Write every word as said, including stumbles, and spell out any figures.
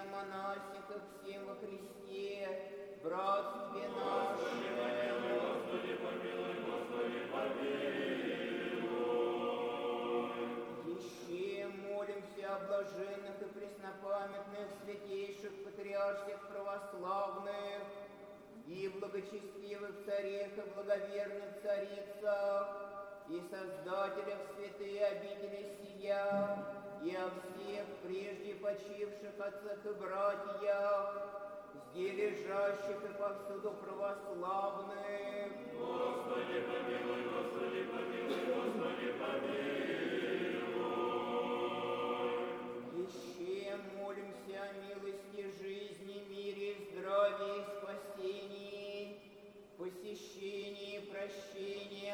монахов всем во Христе, братстве нашем. Господи, помилуй, Господи, помилуй. Еще молимся о блаженных и преснопамятных святейших патриарших православных и благочестивых царях и благоверных царицах, и создателях святые обители сия, и о всех прежде почивших отцах и братьях, где лежащих и повсюду православных. Господи, помилуй, Господи, помилуй.